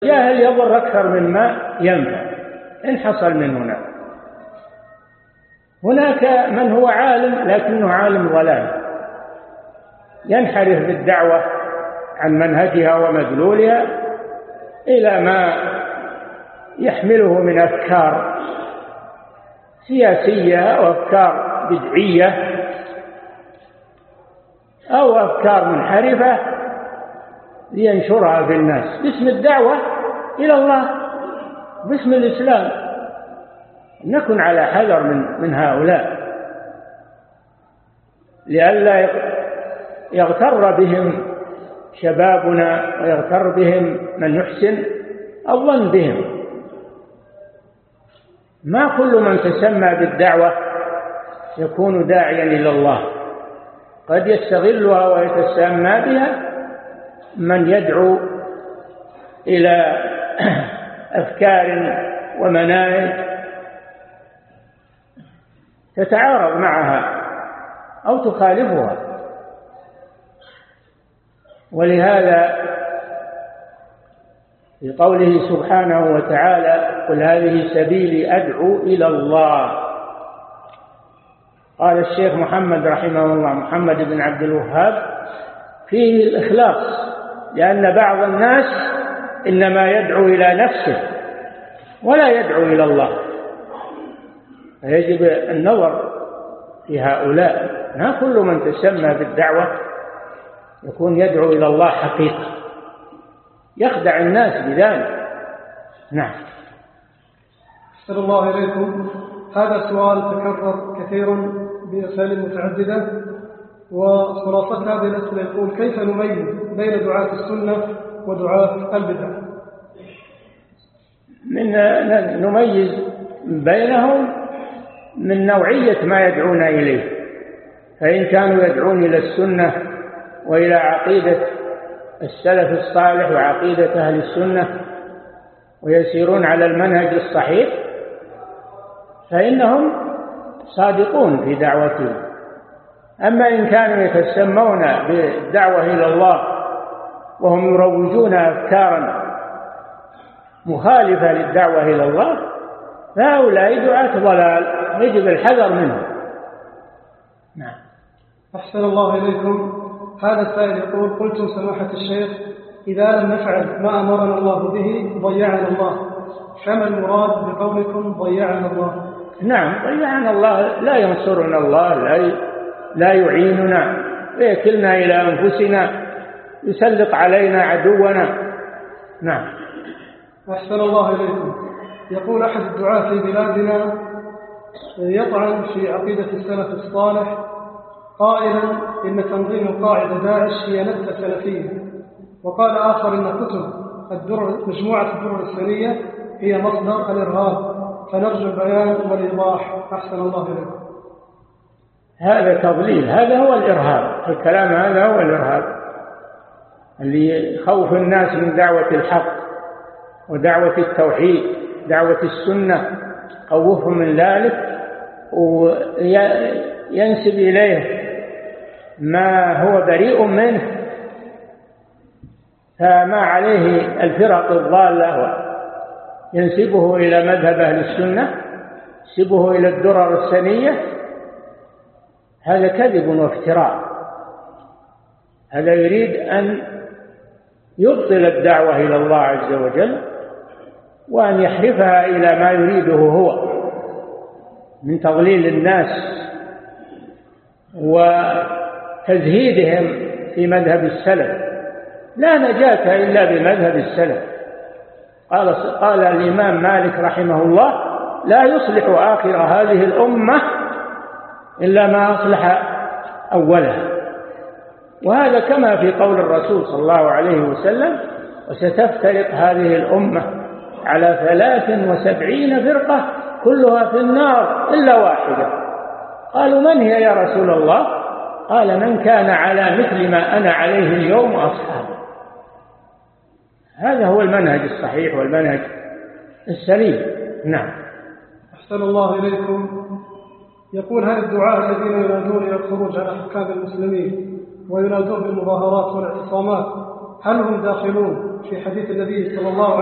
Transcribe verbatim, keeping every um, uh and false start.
جاهل يضر أكثر مما ينفع إن حصل من هناك. هناك من هو عالم لكنه عالم ضلال، ينحرف بالدعوة عن منهجها ومدلولها إلى ما يحمله من أفكار سياسية أو أفكار بدعية أو أفكار منحرفة لينشرها في الناس باسم الدعوة إلى الله، باسم الإسلام. نكن على حذر من من هؤلاء لئلا يغتر بهم شبابنا ويغتر بهم من يحسن الظن بهم. ما كل من تسمى بالدعوة يكون داعيا إلى الله، قد يستغلها ويتسمى بها من يدعو إلى أفكار ومناهج تتعارض معها أو تخالفها. ولهذا في قوله سبحانه وتعالى: قل هذه سبيلي أدعو إلى الله. قال الشيخ محمد رحمه الله محمد بن عبد الوهاب: فيه الإخلاص، لأن بعض الناس إنما يدعو إلى نفسه ولا يدعو إلى الله، فيجب النظر في هؤلاء. ما كل من تسمى بالدعوة يكون يدعو إلى الله حقيقة، يخدع الناس بذلك. نعم. أحسن الله إليكم. هذا سؤال تكرر كثيرا بأسئلة متعددة، وخلاصة هذه الأسئلة يقول: كيف نميز بين دعاة السنة ودعاة البدع؟ من نميز بينهم من نوعية ما يدعون إليه، فإن كانوا يدعون إلى السنة وإلى عقيدة السلف الصالح وعقيدة أهل السنة ويسيرون على المنهج الصحيح فإنهم صادقون في دعوتهم. أما إن كانوا يتسمون بالدعوة إلى الله وهم يروجون أفكارا مخالفة للدعوة إلى الله فهؤلاء دعاة ضلال، يجب الحذر منهم. نعم. أحسن الله إليكم. هذا السائل يقول: قلتم سماحة الشيخ إذا لم نفعل ما أمرنا الله به ضيعنا الله، فما المراد بقولكم ضيعنا الله؟ نعم، ضيعنا الله، لا ينصرنا الله، لا لا يعيننا، ويكلنا إلى أنفسنا، يسلط علينا عدونا. نعم. أحسن الله إليكم. يقول أحد الدعاة في بلادنا يطعن في عقيدة السلف الصالح قائلا إن تنظيم القاعدة داعش هي نبتة سلفية، وقال آخر إن كتب الدر مجموعة الدر السنية هي مصدر الإرهاب، فنرجو البيان والإيضاح. أحسن الله إليكم. هذا تضليل، هذا هو الإرهاب، الكلام هذا هو الإرهاب اللي يخوف الناس من دعوة الحق ودعوة التوحيد، دعوة السنة، خوفهم من ذلك وينسب إليه ما هو بريء منه، فما عليه الفرق الضالة ينسبه إلى مذهب أهل السنة، ينسبه إلى الدرر السنية. هذا كذب وافتراء، هذا يريد أن يبطل الدعوة إلى الله عز وجل وأن يحرفها إلى ما يريده هو من تضليل الناس وتزهيدهم في مذهب السلف. لا نجاة إلا بمذهب السلف. قال, قال الإمام مالك رحمه الله: لا يصلح آخر هذه الأمة إلا ما أصلح أولها. وهذا كما في قول الرسول صلى الله عليه وسلم: وستفترق هذه الأمة على ثلاث وسبعين فرقة كلها في النار إلا واحدة. قالوا: من هي يا رسول الله؟ قال: من كان على مثل ما أنا عليه اليوم وأصحابي. هذا هو المنهج الصحيح والمنهج السليم. نعم. أحسن الله إليكم. يقول: هل الدعاء الذين ينادون إلى الخروج على حكام المسلمين وينادون بالمظاهرات والاعتصامات هل هم داخلون في حديث النبي صلى الله عليه وسلم